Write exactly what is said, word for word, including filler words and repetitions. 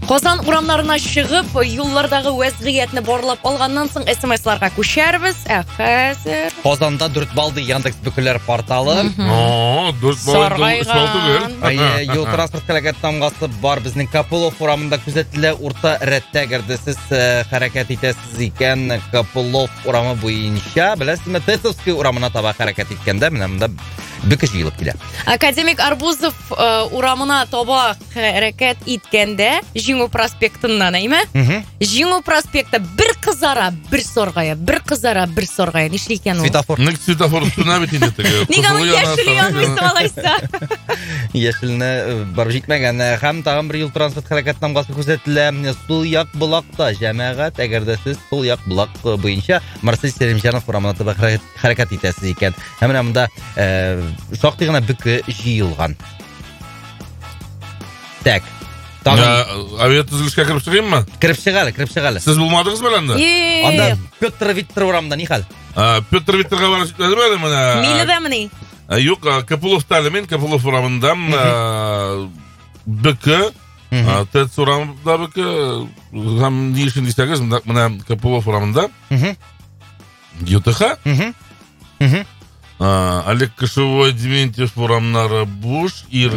Қозан урамларына шығып, юллардағы вәзғиятны борлап алғаннан соң смс-ларға көшәрбіз. Ә қазір Қозанда Дүртбалды Яндекс бүкілер порталы. О, Дүртбалды Сарғайған. Юл транспорт хәрәкәт тамғасы бар безнең Копылов урамында күзәтелә. Урта рәттә гәрде сез хәрәкәт итәсез икән Копылов урамы буенча, беләсезме, Тесовский урамына таба хәрәкәт иткәндә менә монда бүке җыелып килә. Академик Арбузов э, урамына таба хәрәкәт иткәндә Җиңү проспектыннан, әйме? Җиңү проспекты бер кызара, бер соргая, бер кызара, бер соргая. Нишле икән ул? Светофор. Ник светофор үстенә бит инде теге. Ник аны яшел янмыйсы алайса? Яшелне барып җитмәгән һәм тагын бер юл транспорт хәрәкәт тамгасы күзәтелә. Сул як блокта җәмәгать, әгәр дә сез сул як блок буенча Марсель Серемҗанов урамына таба хәрәкәт итәсез икән. Һәм менә монда шактый гына бүке җыелган. Так. Авиатүзелешкә кереп чыгыйммы? Кирип чыгалы, кирип чыгалы. Сез булмадыгызмы анда? Анда Петр Виктор урамында ни хәл? Петр Викторга барып җитмәдеме әле менә? Мине дә мени. Юк, Копыловта әле мин, Копылов урамында БК, ТЭЦ урамында БК, һәм ни өчен дисәгез, менә Копылов урамында ЮТХ, Олег Кошевой, Дементьев урамнары буш,